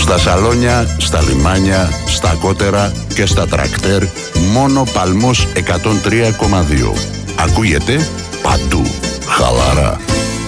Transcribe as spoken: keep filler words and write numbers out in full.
Στα σαλόνια, στα λιμάνια, στα κότερα και στα τρακτέρ, μόνο Παλμός εκατόν τρία κόμμα δύο. Ακούγεται παντού. Χαλαρά.